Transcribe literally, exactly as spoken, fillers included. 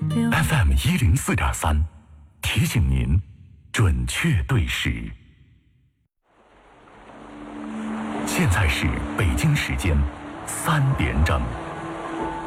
F M 一零四点三，提醒您准确对时。现在是北京时间三点整。